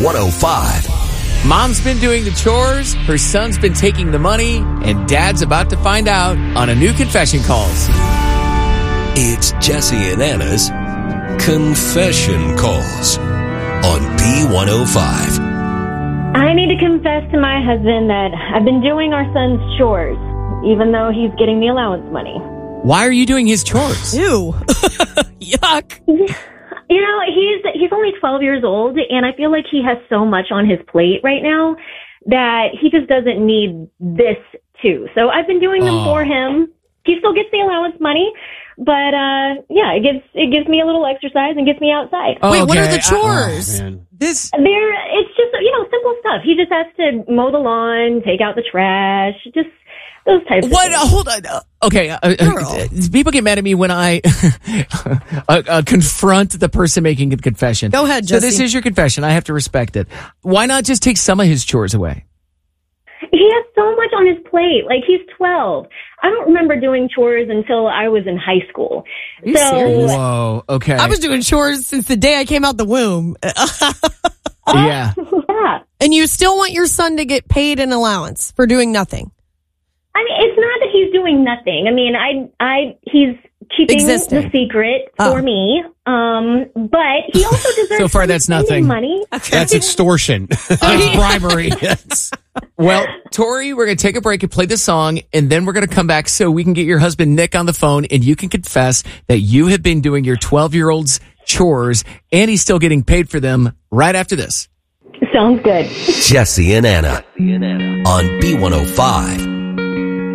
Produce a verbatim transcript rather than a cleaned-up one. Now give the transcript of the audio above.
one oh five. Mom's been doing the chores, her son's been taking the money, and Dad's about to find out on a new Confession Calls. It's Jesse and Anna's Confession Calls on B one oh five. I need to confess to my husband that I've been doing our son's chores, even though he's getting the allowance money. Why are you doing his chores? Ew. Yuck. You know, he's he's only twelve years old, and I feel like he has so much on his plate right now that he just doesn't need this too. So I've been doing them Oh. for him. He still gets the allowance money, but uh, yeah, it gives it gives me a little exercise and gets me outside. Oh, Wait, what are okay. the chores? I- oh, man. This There, it's just, you know, simple stuff. He just has to mow the lawn, take out the trash, just those types What? of Uh, things. hold on. Uh, okay. Uh, uh, Girl. people get mad at me when I uh, uh, confront the person making a confession. Go ahead, So Jesse. this is your confession. I have to respect it. Why not just take some of his chores away? He has so much on his plate. Like, he's twelve. I don't remember doing chores until I was in high school. Are you serious? Whoa. Okay. I was doing chores since the day I came out the womb. yeah. Yeah. And you still want your son to get paid an allowance for doing nothing? I mean, it's not that he's doing nothing. I mean, I, I, he's keeping Existing. the secret Oh. for me. Um, but he also deserves So far, some that's spending nothing. money. That's extortion. That's bribery. Yes. Well, Tori, we're going to take a break and play the song, and then we're going to come back so we can get your husband Nick on the phone, and you can confess that you have been doing your twelve-year-old's chores, and he's still getting paid for them right after this. Sounds good. Jesse and Anna on B one oh five.